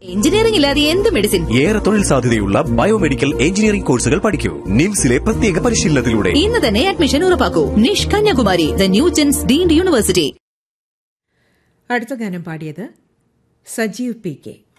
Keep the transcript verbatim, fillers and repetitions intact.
Engineering ഇല്ലാതെ എന്ത് medicine? ഏറെ തൊഴിൽ സാധ്യതയുള്ള ബയോമെഡിക്കൽ എഞ്ചിനീയറിംഗ് കോഴ്സുകൾ പഠിക്കൂ നിംസിലെ പ്രത്യേക പരിശീലനത്തിലൂടെ. ഇന്ന് തന്നെ admission ഉറപ്പാക്കൂ. നിഷ് Kanyakumari, the new gents deemed university. അടുത്ത ഗാനം പാടിയത് സജീവ് പി കെ.